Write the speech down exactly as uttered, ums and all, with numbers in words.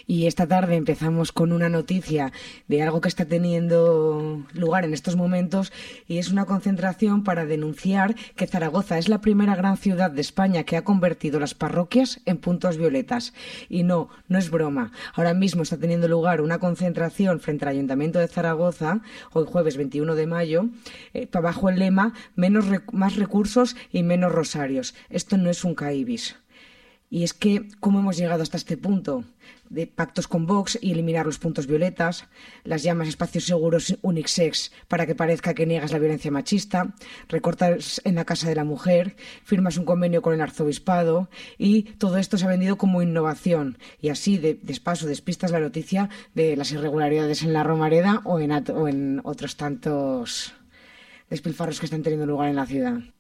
Y esta tarde empezamos con una noticia de algo que está teniendo lugar en estos momentos y es una concentración para denunciar que Zaragoza es la primera gran ciudad de España que ha convertido las parroquias en puntos violetas. Y no, no es broma. Ahora mismo está teniendo lugar una concentración frente al Ayuntamiento de Zaragoza, hoy jueves veintiuno de mayo, eh, bajo el lema menos rec- más recursos y menos rosarios. Esto no es un caibis. Y es que, ¿cómo hemos llegado hasta este punto? De pactos con Vox y eliminar los puntos violetas, las llamas espacios seguros unisex para que parezca que niegas la violencia machista, recortas en la Casa de la Mujer, firmas un convenio con el arzobispado y todo esto se ha vendido como innovación y así de, de paso despistas la noticia de las irregularidades en la Romareda o en, o en otros tantos despilfarros que están teniendo lugar en la ciudad.